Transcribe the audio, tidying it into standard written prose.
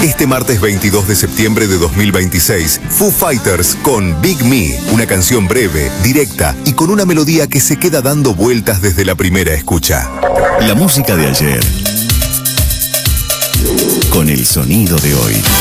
Este martes 22 de septiembre de 2026, Foo Fighters con Big Me, una canción breve, directa y con una melodía que se queda dando vueltas desde la primera escucha. La música de ayer, con el sonido de hoy.